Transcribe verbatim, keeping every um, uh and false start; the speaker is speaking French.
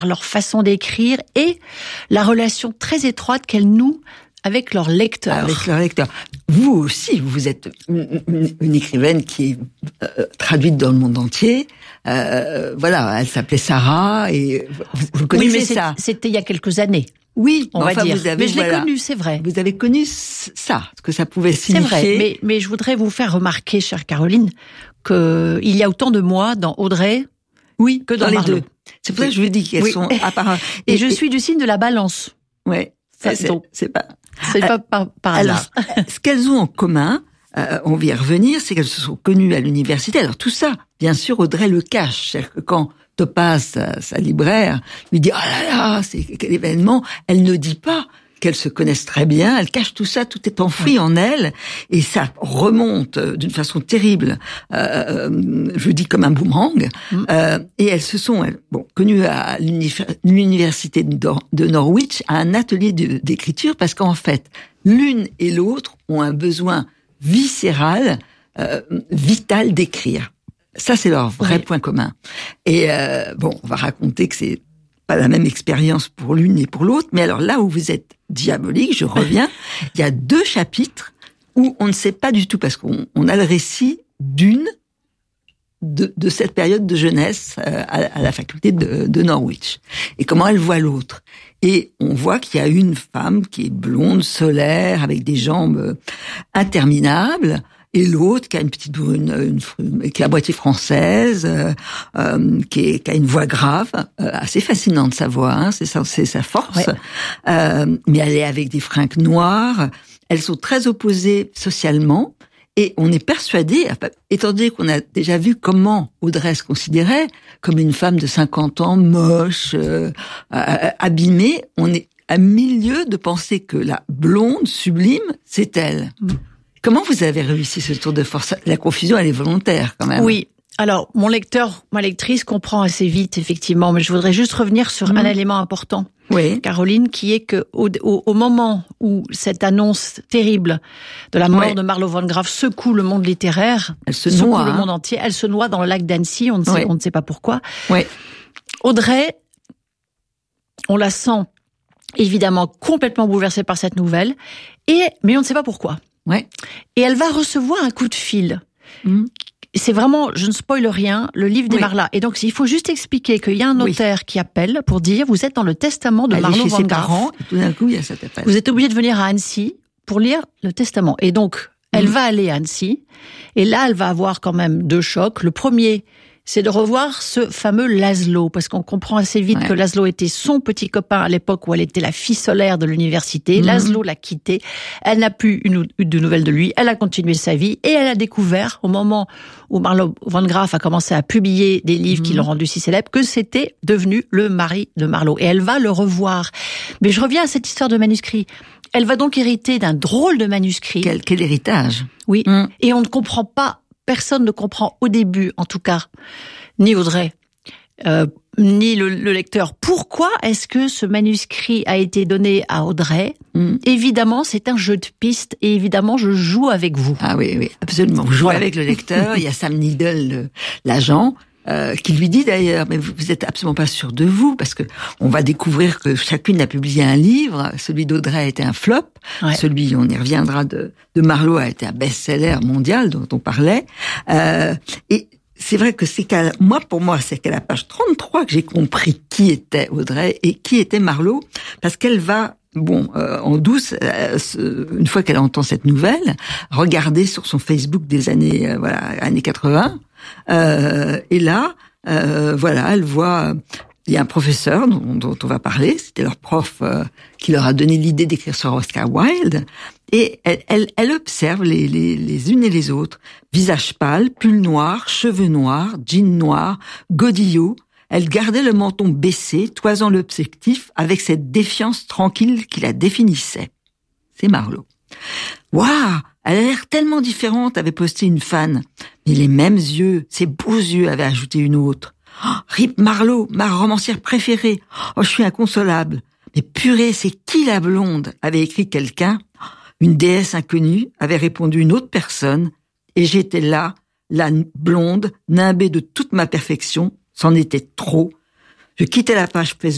leur façon d'écrire et la relation très étroite qu'elles nouent avec leurs lecteurs. Avec leurs lecteurs. Vous aussi, vous êtes une, une, une écrivaine qui est euh, traduite dans le monde entier. Euh, voilà, elle s'appelait Sarah et vous, vous connaissez oui, mais ça. C'était il y a quelques années. Oui, on enfin, va dire. Vous avez, mais je voilà, l'ai connu, c'est vrai. Vous avez connu ça, ce que ça pouvait signifier. C'est vrai, mais, mais je voudrais vous faire remarquer, chère Caroline, que il y a autant de moi dans Audrey oui, que dans, dans les Marlowe. deux. C'est pour ça que je vous dis qu'elles oui. sont apparentes. Et, et je et, suis du signe de la balance. Ouais, ça, c'est, c'est pas... C'est euh, pas par, par hasard. Alors, ce qu'elles ont en commun, euh, on va y revenir, c'est qu'elles se sont connues à l'université. Alors tout ça, bien sûr, Audrey le cache. C'est-à-dire que quand Topaz, sa, sa libraire, lui dit « Oh là là, c'est quel événement !» Elle ne dit pas qu'elles se connaissent très bien, elle cache tout ça, tout est enfoui en elle, et ça remonte d'une façon terrible, euh, je dis comme un boomerang, mmh. euh, et elles se sont elles, bon, connues à l'université de Norwich, à un atelier de, d'écriture, parce qu'en fait, l'une et l'autre ont un besoin viscéral, euh, vital d'écrire. Ça, c'est leur vrai oui. point commun. Et euh, bon, on va raconter que c'est pas la même expérience pour l'une et pour l'autre, mais alors là où vous êtes diabolique, je reviens, il y a deux chapitres où on ne sait pas du tout, parce qu'on on a le récit d'une de, de cette période de jeunesse euh, à, à la faculté de, de Norwich, et comment elle voit l'autre. Et on voit qu'il y a une femme qui est blonde, solaire, avec des jambes interminables, et l'autre qui a une petite une, une qui est à moitié française, euh, euh, qui, est, qui a une voix grave, euh, assez fascinante sa voix, hein, c'est sa, c'est sa force. Ouais. Euh, mais elle est avec des fringues noires. Elles sont très opposées socialement, et on est persuadé, étant donné qu'on a déjà vu comment Audrey se considérait comme une femme de cinquante ans, moche, euh, euh, abîmée, on est à milieu de penser que la blonde sublime, c'est elle. Mm. Comment vous avez réussi ce tour de force ? La confusion, elle est volontaire, quand même. Oui. Alors, mon lecteur, ma lectrice comprend assez vite, effectivement, mais je voudrais juste revenir sur mmh. un élément important, oui. Caroline, qui est que au, au, au moment où cette annonce terrible de la mort oui. de Marlowe van Graaff secoue le monde littéraire, elle se secoue noie, le hein. monde entier, elle se noie dans le lac d'Annecy, on ne sait, oui. on ne sait pas pourquoi. Oui. Audrey, on la sent évidemment complètement bouleversée par cette nouvelle, et mais on ne sait pas pourquoi. Ouais. Et elle va recevoir un coup de fil. Mmh. C'est vraiment, je ne spoile rien, le livre démarre oui. là. Et donc, il faut juste expliquer qu'il y a un notaire oui. qui appelle pour dire, vous êtes dans le testament de Marlowe van Graaff. Parents, et tout d'un coup, il y a cet appel. Vous êtes obligé de venir à Annecy pour lire le testament. Et donc, mmh. elle va aller à Annecy. Et là, elle va avoir quand même deux chocs. Le premier, c'est de revoir ce fameux Laszlo, parce qu'on comprend assez vite ouais. que Laszlo était son petit copain à l'époque où elle était la fille solaire de l'université. Mmh. Laszlo l'a quitté, elle n'a plus eu de nouvelles de lui, elle a continué sa vie, et elle a découvert, au moment où Marlowe van Graaff a commencé à publier des livres mmh. qui l'ont rendu si célèbre, que c'était devenu le mari de Marlowe. Et elle va le revoir. Mais je reviens à cette histoire de manuscrit. Elle va donc hériter d'un drôle de manuscrit. Quel, quel héritage. Oui, mmh. et on ne comprend pas. Personne ne comprend au début, en tout cas, ni Audrey, euh, ni le, le lecteur. Pourquoi est-ce que ce manuscrit a été donné à Audrey ? mm. Évidemment, c'est un jeu de piste, et évidemment, je joue avec vous. Ah oui, oui, absolument. Vous jouez voilà. avec le lecteur. Il y a Sam Needle, l'agent, euh, qui lui dit d'ailleurs, mais vous, vous êtes absolument pas sûr de vous, parce que on va découvrir que chacune a publié un livre. Celui d'Audrey a été un flop. Ouais. Celui, on y reviendra, de, de Marlowe a été un best-seller mondial dont on parlait. Euh, et c'est vrai que c'est qu'à, moi, pour moi, c'est qu'à la page trente-trois que j'ai compris qui était Audrey et qui était Marlowe, parce qu'elle va, bon, euh, en douce, euh, une fois qu'elle entend cette nouvelle, regarder sur son Facebook des années, euh, voilà, années quatre-vingts, euh, et là, euh, voilà, elle voit, il y a un professeur dont, dont on va parler, c'était leur prof euh, qui leur a donné l'idée d'écrire sur Oscar Wilde, et elle, elle, elle observe les, les, les unes et les autres, visage pâle, pull noir, cheveux noirs, jean noir, godillot. Elle gardait le menton baissé, toisant l'objectif avec cette défiance tranquille qui la définissait. C'est Marlowe. Waouh, elle a l'air tellement différente, avait posté une fan. Mais les mêmes yeux, ces beaux yeux, avait ajouté une autre. Oh, Rip Marlowe, ma romancière préférée. Oh, je suis inconsolable. Mais purée, c'est qui la blonde ? Avait écrit quelqu'un. Une déesse inconnue, avait répondu une autre personne. Et j'étais là, la blonde, nimbée de toute ma perfection. C'en était trop. Je quittais la page Facebook.